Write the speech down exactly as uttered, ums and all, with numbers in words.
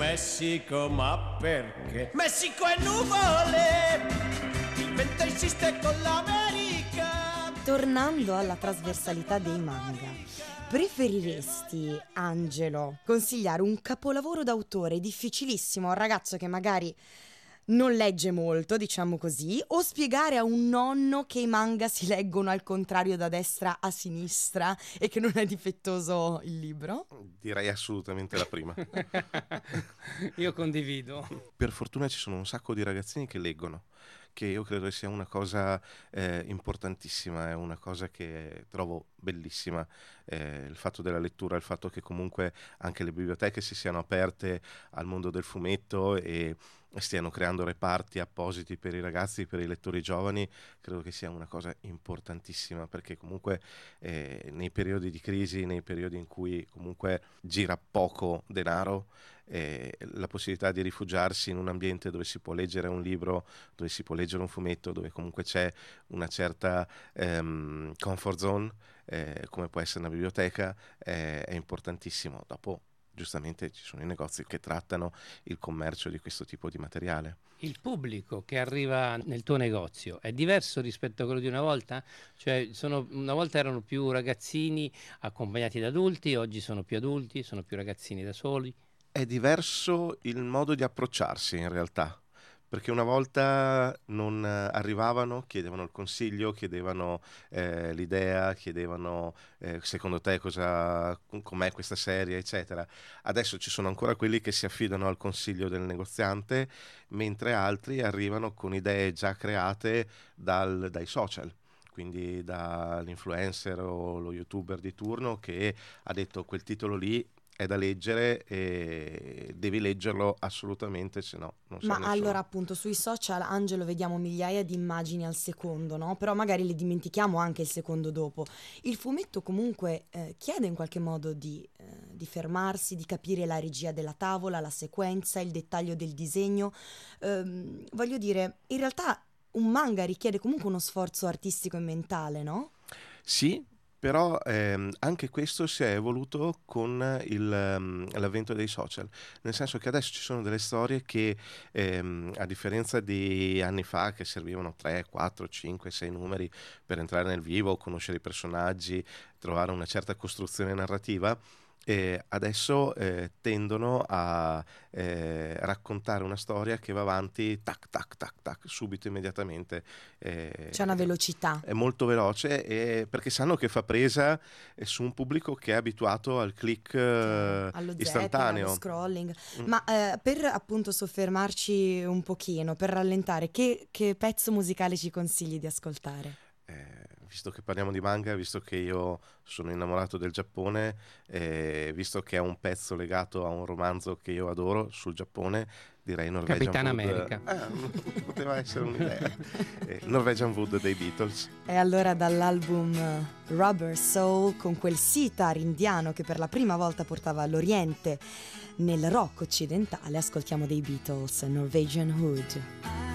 Messico, ma perché? Messico è nuvole, il vento insiste con l'America. Tornando alla trasversalità dei manga, preferiresti, Angelo, consigliare un capolavoro d'autore difficilissimo a un ragazzo che magari non legge molto, diciamo così, o spiegare a un nonno che i manga si leggono al contrario da destra a sinistra e che non è difettoso il libro? Direi assolutamente la prima. Io condivido. Per fortuna ci sono un sacco di ragazzini che leggono, che io credo sia una cosa eh, importantissima, è una cosa che trovo bellissima, eh, il fatto della lettura, il fatto che comunque anche le biblioteche si siano aperte al mondo del fumetto e stiano creando reparti appositi per i ragazzi, per i lettori giovani, credo che sia una cosa importantissima, perché comunque eh, nei periodi di crisi, nei periodi in cui comunque gira poco denaro, eh, la possibilità di rifugiarsi in un ambiente dove si può leggere un libro, dove si può leggere un fumetto, dove comunque c'è una certa ehm, comfort zone, eh, come può essere una biblioteca, eh, è importantissimo. Dopo giustamente ci sono i negozi che trattano il commercio di questo tipo di materiale. Il pubblico che arriva nel tuo negozio è diverso rispetto a quello di una volta? Cioè, sono, una volta erano più ragazzini accompagnati da adulti, oggi sono più adulti, sono più ragazzini da soli? È diverso il modo di approcciarsi in realtà, perché una volta non arrivavano, chiedevano il consiglio, chiedevano eh, l'idea, chiedevano eh, secondo te cosa, com'è questa serie, eccetera. Adesso ci sono ancora quelli che si affidano al consiglio del negoziante, mentre altri arrivano con idee già create dal, dai social. Quindi dall'influencer o lo youtuber di turno che ha detto quel titolo lì è da leggere e devi leggerlo assolutamente, se no non so Ma nessuno. allora appunto sui social, Angelo, vediamo migliaia di immagini al secondo, no? Però magari le dimentichiamo anche il secondo dopo. Il fumetto comunque eh, chiede in qualche modo di, eh, di fermarsi, di capire la regia della tavola, la sequenza, il dettaglio del disegno. Ehm, voglio dire, in realtà un manga richiede comunque uno sforzo artistico e mentale, no? Sì, però ehm, anche questo si è evoluto con il, um, l'avvento dei social, nel senso che adesso ci sono delle storie che ehm, a differenza di anni fa che servivano tre, quattro, cinque, sei numeri per entrare nel vivo, conoscere i personaggi, trovare una certa costruzione narrativa, e adesso eh, tendono a eh, raccontare una storia che va avanti tac tac tac tac subito, immediatamente, eh, C'è una velocità. è molto veloce, e perché sanno che fa presa eh, su un pubblico che è abituato al click eh, allo istantaneo, allo scrolling. Mm. Ma eh, per appunto soffermarci un pochino, per rallentare, che, che pezzo musicale ci consigli di ascoltare? Eh, visto che parliamo di manga, visto che io sono innamorato del Giappone, eh, visto che è un pezzo legato a un romanzo che io adoro sul Giappone, direi Norwegian Capitan Wood. America. Eh, poteva essere un'idea. eh, Norwegian Wood dei Beatles. E allora dall'album Rubber Soul, con quel sitar indiano che per la prima volta portava l'Oriente nel rock occidentale, ascoltiamo dei Beatles, Norwegian Wood.